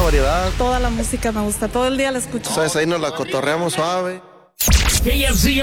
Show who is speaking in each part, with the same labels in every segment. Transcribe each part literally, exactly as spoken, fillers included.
Speaker 1: variedad.
Speaker 2: Toda la música me gusta, todo el día la escucho.
Speaker 1: Sabes, ahí nos la cotorreamos suave.
Speaker 3: K F C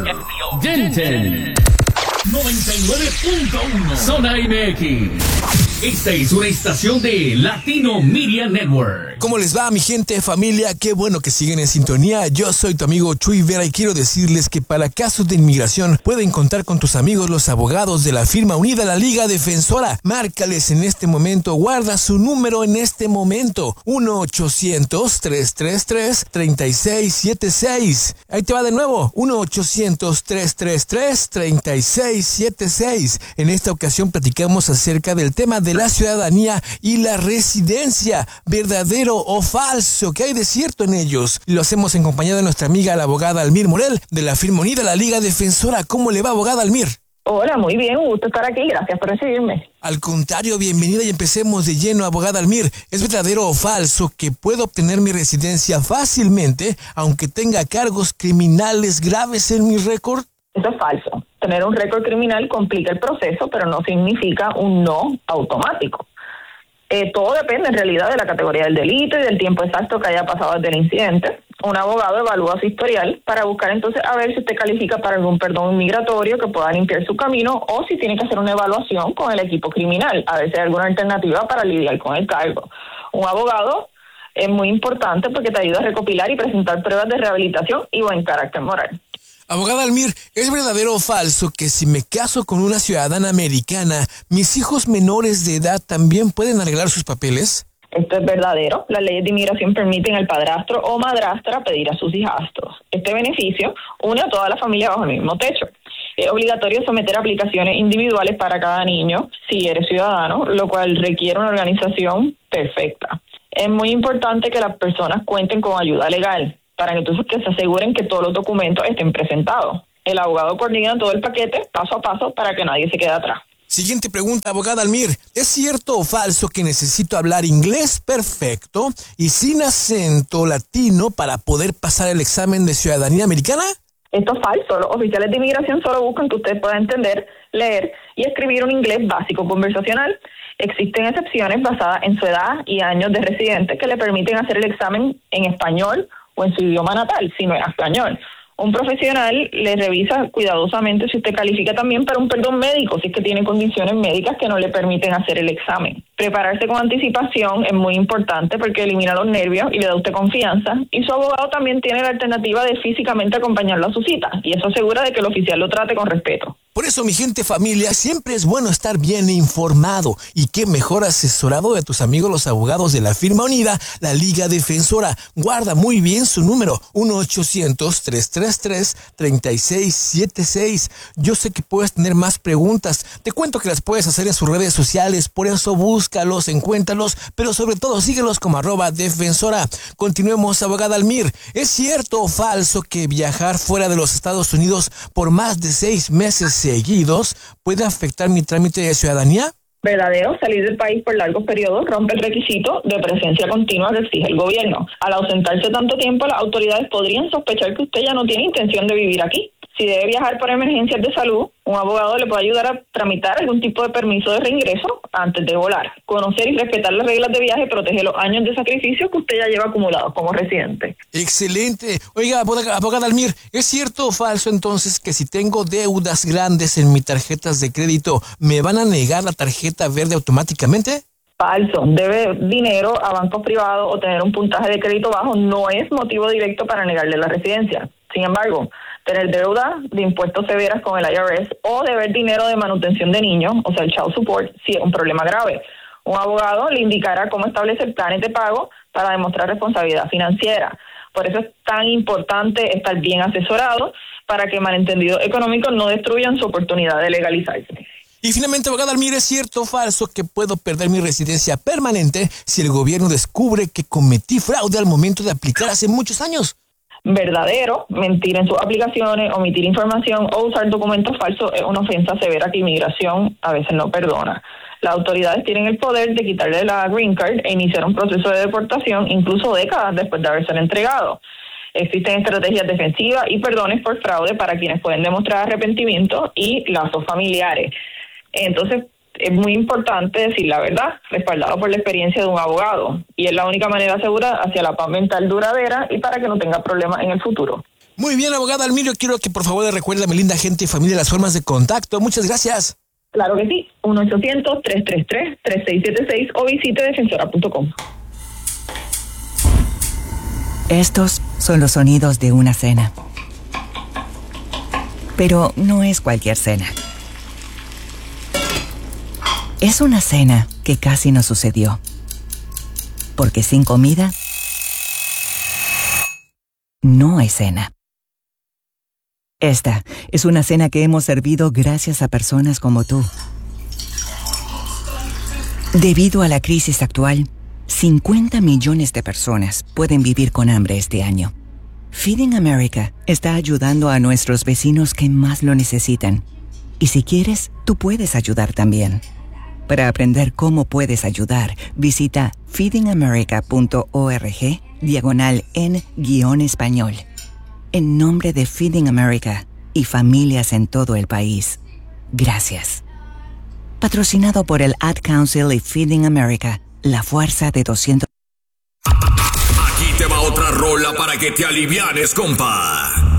Speaker 3: O, Denton, noventa y nueve punto uno, Zona M X. Esta es una estación de Latino Media Network.
Speaker 4: ¿Cómo les va, mi gente, familia? Qué bueno que siguen en sintonía. Yo soy tu amigo Chuy Vera y quiero decirles que para casos de inmigración pueden contar con tus amigos los abogados de la firma unida a la Liga Defensora. Márcales en este momento, guarda su número en este momento, uno ochocientos, tres tres tres, tres seis siete seis. Ahí te va de nuevo, uno ochocientos, tres tres tres, tres seis siete seis. En esta ocasión platicamos acerca del tema de la ciudadanía y la residencia, verdadero o falso, ¿qué hay de cierto en ellos? Lo hacemos en compañía de nuestra amiga la abogada Almir Morel de la firma unida la Liga Defensora. ¿Cómo le va, abogada Almir?
Speaker 5: Hola, muy bien, un gusto estar aquí, gracias por recibirme.
Speaker 4: Al contrario, bienvenida y empecemos de lleno, abogada Almir. ¿Es verdadero o falso que puedo obtener mi residencia fácilmente aunque tenga cargos criminales graves en mi récord?
Speaker 5: Eso es falso. Tener un récord criminal complica el proceso, pero no significa un no automático. Eh, todo depende en realidad de la categoría del delito y del tiempo exacto que haya pasado desde el incidente. Un abogado evalúa su historial para buscar entonces a ver si usted califica para algún perdón migratorio que pueda limpiar su camino o si tiene que hacer una evaluación con el equipo criminal, a ver si hay alguna alternativa para lidiar con el cargo. Un abogado es muy importante porque te ayuda a recopilar y presentar pruebas de rehabilitación y buen carácter moral.
Speaker 4: Abogada Almir, ¿es verdadero o falso que si me caso con una ciudadana americana, mis hijos menores de edad también pueden arreglar sus papeles?
Speaker 5: Esto es verdadero. Las leyes de inmigración permiten al padrastro o madrastra pedir a sus hijastros. Este beneficio une a toda la familia bajo el mismo techo. Es obligatorio someter aplicaciones individuales para cada niño si eres ciudadano, lo cual requiere una organización perfecta. Es muy importante que las personas cuenten con ayuda legal, para que entonces que se aseguren que todos los documentos estén presentados. El abogado coordina todo el paquete, paso a paso, para que nadie se quede atrás.
Speaker 4: Siguiente pregunta, abogada Almir. ¿Es cierto o falso que necesito hablar inglés perfecto y sin acento latino para poder pasar el examen de ciudadanía americana?
Speaker 5: Esto es falso. Los oficiales de inmigración solo buscan que usted pueda entender, leer y escribir un inglés básico conversacional. Existen excepciones basadas en su edad y años de residente que le permiten hacer el examen en español o en su idioma natal, si no es español. Un profesional le revisa cuidadosamente si usted califica también para un perdón médico, si es que tiene condiciones médicas que no le permiten hacer el examen. Prepararse con anticipación es muy importante porque elimina los nervios y le da a usted confianza. Y su abogado también tiene la alternativa de físicamente acompañarlo a su cita, y eso asegura de que el oficial lo trate con respeto.
Speaker 4: Por eso, mi gente, familia, siempre es bueno estar bien informado. Y qué mejor asesorado de tus amigos los abogados de la firma unida, la Liga Defensora. Guarda muy bien su número, uno ochocientos, tres tres tres, tres seis siete seis. Yo sé que puedes tener más preguntas. Te cuento que las puedes hacer en sus redes sociales, por eso búscalos, encuéntralos, pero sobre todo síguelos como arroba defensora. Continuemos, abogada Almir. ¿Es cierto o falso que viajar fuera de los Estados Unidos por más de seis meses seguidos puede afectar mi trámite de ciudadanía?
Speaker 5: Verdadero. Salir del país por largos periodos rompe el requisito de presencia continua que exige el gobierno. Al ausentarse tanto tiempo, las autoridades podrían sospechar que usted ya no tiene intención de vivir aquí. Si debe viajar por emergencias de salud, un abogado le puede ayudar a tramitar algún tipo de permiso de reingreso antes de volar. Conocer y respetar las reglas de viaje protege los años de sacrificio que usted ya lleva acumulados como residente.
Speaker 4: Excelente. Oiga, abogada Almir, ¿es cierto o falso entonces que si tengo deudas grandes en mis tarjetas de crédito, me van a negar la tarjeta verde automáticamente?
Speaker 5: Falso. Debe dinero a bancos privados o tener un puntaje de crédito bajo no es motivo directo para negarle la residencia. Sin embargo, tener deuda de impuestos severas con el I R S o deber dinero de manutención de niños, o sea, el child support, sí es un problema grave. Un abogado le indicará cómo establecer planes de pago para demostrar responsabilidad financiera. Por eso es tan importante estar bien asesorado para que malentendidos económicos no destruyan su oportunidad de legalizarse.
Speaker 4: Y finalmente, abogada Almir, ¿es cierto o falso que puedo perder mi residencia permanente si el gobierno descubre que cometí fraude al momento de aplicar hace muchos años?
Speaker 5: Verdadero. Mentir en sus aplicaciones, omitir información o usar documentos falsos es una ofensa severa que inmigración a veces no perdona. Las autoridades tienen el poder de quitarle la green card e iniciar un proceso de deportación incluso décadas después de haberse entregado. Existen estrategias defensivas y perdones por fraude para quienes pueden demostrar arrepentimiento y lazos familiares. Entonces, es muy importante decir la verdad, respaldado por la experiencia de un abogado. Y es la única manera segura hacia la paz mental duradera y para que no tenga problemas en el futuro.
Speaker 4: Muy bien, abogada Almirio, quiero que por favor le recuerde a mi linda gente y familia las formas de contacto. Muchas gracias.
Speaker 5: Claro que sí, uno ochocientos, tres tres tres, tres seis siete seis o visite defensora punto com.
Speaker 6: Estos son los sonidos de una cena. Pero no es cualquier cena. Es una cena que casi no sucedió. Porque sin comida, no hay cena. Esta es una cena que hemos servido gracias a personas como tú. Debido a la crisis actual, cincuenta millones de personas pueden vivir con hambre este año. Feeding America está ayudando a nuestros vecinos que más lo necesitan. Y si quieres, tú puedes ayudar también. Para aprender cómo puedes ayudar, visita feeding america punto org diagonal en guión español. En nombre de Feeding America y familias en todo el país, gracias. Patrocinado por el Ad Council y Feeding America, la fuerza de doscientos...
Speaker 7: Aquí te va otra rola para que te alivianes, compa.